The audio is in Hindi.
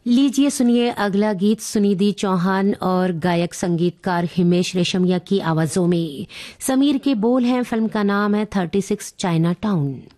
लीजिए सुनिए अगला गीत सुनिधि चौहान और गायक संगीतकार हिमेश रेशमिया की आवाजों में। समीर के बोल हैं, फिल्म का नाम है 36 चाइना टाउन।